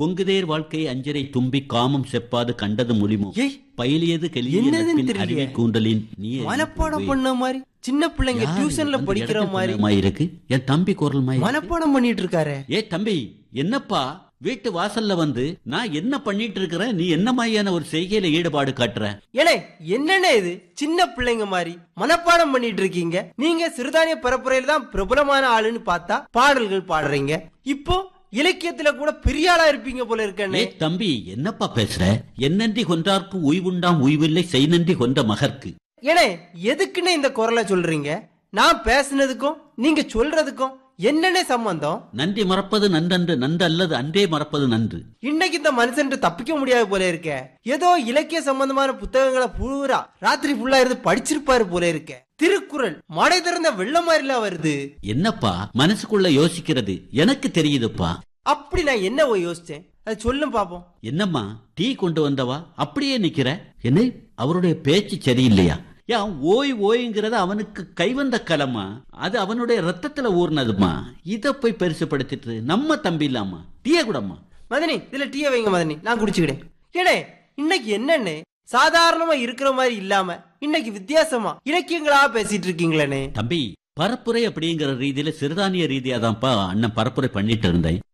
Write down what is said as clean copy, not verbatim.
கொங்குதேர் வாழ்க்கை அஞ்சரை தும்பி காமம் செப்பாது கண்டது முழிமோ ஏய் பயிலியது அறிவை கூண்டலின் நீ மனப்பாடம் பண்ண மாதிரி சின்ன பிள்ளைங்க டியூஷன்ல படிக்கிற மாதிரி இருக்கு. என் தம்பி குரல் மாதிரி மனப்பாடம் பண்ணிட்டு இருக்காரு. ஏ தம்பி, என்னப்பா வீட்டு வாசல்ல வந்து நான் என்ன பண்ணிட்டு இருக்கிறேன், நீ என்ன மாதிரியான ஒரு செய்கையில ஈடுபாடு காட்டுற? ஏனே என்னென்ன இது சின்ன பிள்ளைங்க மாதிரி மனப்பாடம் பண்ணிட்டு இருக்கீங்க? நீங்க சிறுதானிய பரப்புரையில தான் பிரபலமான ஆளுன்னு பார்த்தா பாடல்கள் பாடுறீங்க. இப்போ இலக்கியத்துல கூட பெரிய ஆளா இருப்பீங்க போல இருக்கே. தம்பி என்னப்பா பேசுற? என்னன்றி கொன்றார்க்கு உய்வுண்டாம் உய்வில்லை செய்நன்றி கொன்ற மகர்க்கு. ஏனே எதுக்குன்னு இந்த குரலை சொல்றீங்க? நான் பேசுனதுக்கும் நீங்க சொல்றதுக்கும் என்னென்ன சம்பந்தம்? நன்றி மறப்பது நன்றன்று, நன்று அல்லது அன்றே மறப்பது நன்று. இன்னைக்கு இந்த மனுஷன் தப்பிக்க முடியாது போல இருக்க. ஏதோ இலக்கிய சம்பந்தமான புத்தகங்களை பூரா ராத்திரி ஃபுல்லா இருந்து படிச்சிருப்பாரு போல இருக்க. திருக்குறள் மடை திறந்த வெள்ள மாதிரிலாம் வருது. என்னப்பா மனசுக்குள்ள யோசிக்கிறது எனக்கு தெரியுதுப்பா. அப்படி நான் என்ன யோசிச்சேன் அது சொல்லும் பாப்போம். என்னம்மா டீ கொண்டு வந்தவா அப்படியே நிக்கிற? என்ன அவருடைய பேச்சு சரியில்லையா? ஓய் ஓய்ங்கிறது அவனுக்கு கைவந்த கலமா, அது அவனுடைய ரத்தத்துல ஊர்னதுமா. இத போய் பெருசுப்படுத்திட்டு நம்ம தம்பி இல்லாமா டீய கூடமா. மதனி இதுல டீய வைங்க மதனி, நான் குடிச்சுக்கிட்டேன். ஏனே இன்னைக்கு என்னன்னு சாதாரணமா இருக்கிற மாதிரி இல்லாம இன்னைக்கு வித்தியாசமா இலக்கியங்களா பேசிட்டு இருக்கீங்களே. தம்பி பரப்புரை அப்படிங்கிற ரீதியில சிறுதானிய ரீதியா தான்ப்பா அண்ணன் பரப்புரை பண்ணிட்டு இருந்தேன்.